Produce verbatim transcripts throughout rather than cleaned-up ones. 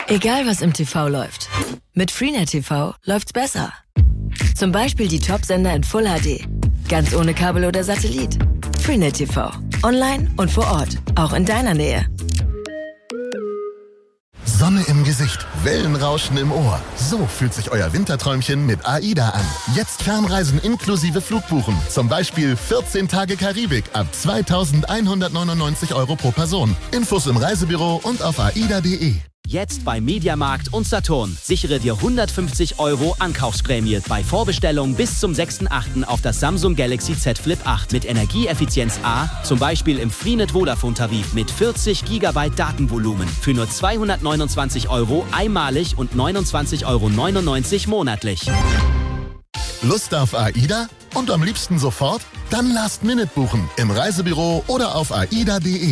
Egal was im T V läuft, mit Freenet T V läuft's besser. Zum Beispiel die Top-Sender in Full H D, ganz ohne Kabel oder Satellit. Freenet T V, online und vor Ort, auch in deiner Nähe. Sonne im Gesicht, Wellenrauschen im Ohr. So fühlt sich euer Winterträumchen mit AIDA an. Jetzt Fernreisen inklusive Flugbuchen. Zum Beispiel vierzehn Tage Karibik ab zweitausendeinhundertneunundneunzig Euro pro Person. Infos im Reisebüro und auf aida punkt de. Jetzt bei Mediamarkt und Saturn. Sichere dir hundertfünfzig Euro Ankaufsprämie bei Vorbestellung bis zum sechsten achten auf das Samsung Galaxy Z Flip acht mit Energieeffizienz A, zum Beispiel im Freenet Vodafone-Tarif mit vierzig Gigabyte Datenvolumen für nur zweihundertneunundzwanzig Euro einmalig und neunundzwanzig Euro neunundneunzig monatlich. Lust auf AIDA? Und am liebsten sofort? Dann Last Minute buchen im Reisebüro oder auf aida punkt de.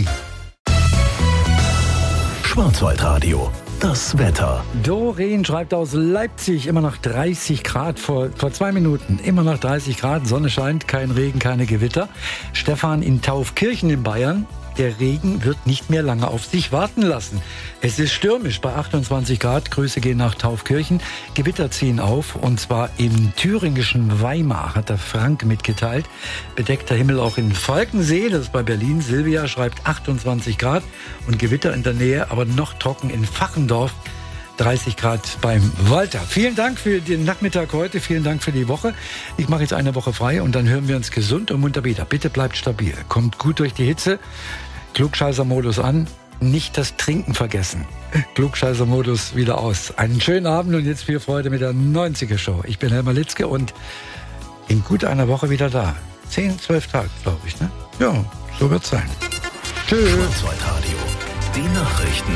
Schwarzwaldradio, das Wetter. Doreen schreibt aus Leipzig, immer noch dreißig Grad, vor, vor zwei Minuten, immer noch dreißig Grad, Sonne scheint, kein Regen, keine Gewitter. Stefan in Taufkirchen in Bayern, der Regen wird nicht mehr lange auf sich warten lassen. Es ist stürmisch bei achtundzwanzig Grad, Grüße gehen nach Taufkirchen. Gewitter ziehen auf und zwar im thüringischen Weimar, hat der Frank mitgeteilt. Bedeckter Himmel auch in Falkensee, das ist bei Berlin. Silvia schreibt achtundzwanzig Grad und Gewitter in der Nähe, aber noch trocken in Fachendorf. dreißig Grad beim Walter. Vielen Dank für den Nachmittag heute, vielen Dank für die Woche. Ich mache jetzt eine Woche frei und dann hören wir uns gesund und munter wieder. Bitte bleibt stabil, kommt gut durch die Hitze. Klugscheißer-Modus an, nicht das Trinken vergessen. Klugscheißer-Modus wieder aus. Einen schönen Abend und jetzt viel Freude mit der neunziger Show. Ich bin Helmer Litzke und in gut einer Woche wieder da. Zehn, zwölf Tage, glaube ich, ne? Ja, so wird's sein. Tschüss. Schwarzwaldradio, die Nachrichten.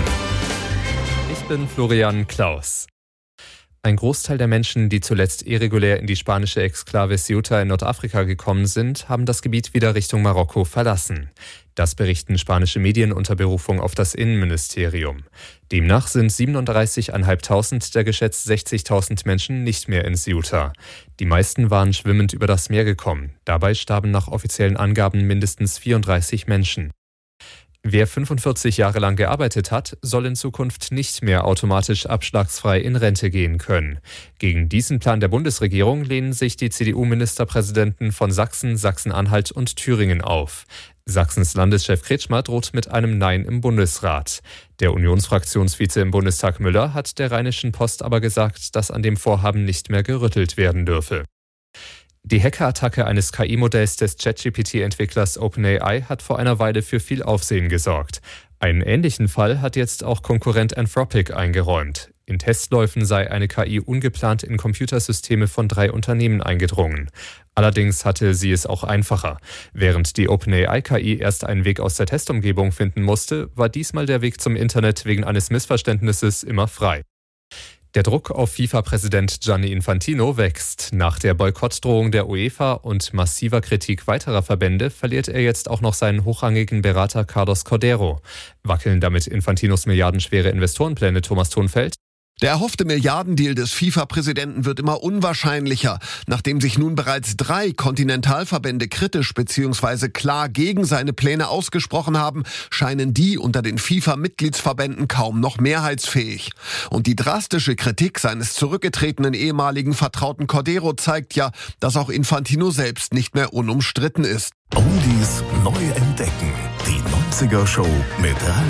Ich bin Florian Klaus. Ein Großteil der Menschen, die zuletzt irregulär in die spanische Exklave Ceuta in Nordafrika gekommen sind, haben das Gebiet wieder Richtung Marokko verlassen. Das berichten spanische Medien unter Berufung auf das Innenministerium. Demnach sind siebenunddreißigtausendfünfhundert der geschätzt sechzigtausend Menschen nicht mehr in Ceuta. Die meisten waren schwimmend über das Meer gekommen. Dabei starben nach offiziellen Angaben mindestens vierunddreißig Menschen. Wer fünfundvierzig Jahre lang gearbeitet hat, soll in Zukunft nicht mehr automatisch abschlagsfrei in Rente gehen können. Gegen diesen Plan der Bundesregierung lehnen sich die C D U-Ministerpräsidenten von Sachsen, Sachsen-Anhalt und Thüringen auf. Sachsens Landeschef Kretschmer droht mit einem Nein im Bundesrat. Der Unionsfraktionsvize im Bundestag Müller hat der Rheinischen Post aber gesagt, dass an dem Vorhaben nicht mehr gerüttelt werden dürfe. Die Hackerattacke eines K I-Modells des ChatGPT-Entwicklers OpenAI hat vor einer Weile für viel Aufsehen gesorgt. Einen ähnlichen Fall hat jetzt auch Konkurrent Anthropic eingeräumt. In Testläufen sei eine K I ungeplant in Computersysteme von drei Unternehmen eingedrungen. Allerdings hatte sie es auch einfacher. Während die OpenAI-K I erst einen Weg aus der Testumgebung finden musste, war diesmal der Weg zum Internet wegen eines Missverständnisses immer frei. Der Druck auf FIFA-Präsident Gianni Infantino wächst. Nach der Boykottdrohung der UEFA und massiver Kritik weiterer Verbände verliert er jetzt auch noch seinen hochrangigen Berater Carlos Cordeiro. Wackeln damit Infantinos milliardenschwere Investorenpläne, Thomas Thonfeld? Der erhoffte Milliardendeal des FIFA-Präsidenten wird immer unwahrscheinlicher. Nachdem sich nun bereits drei Kontinentalverbände kritisch bzw. klar gegen seine Pläne ausgesprochen haben, scheinen die unter den FIFA-Mitgliedsverbänden kaum noch mehrheitsfähig. Und die drastische Kritik seines zurückgetretenen ehemaligen Vertrauten Cordeiro zeigt ja, dass auch Infantino selbst nicht mehr unumstritten ist. Oldies neu entdecken. Die neunziger Show mit Ralf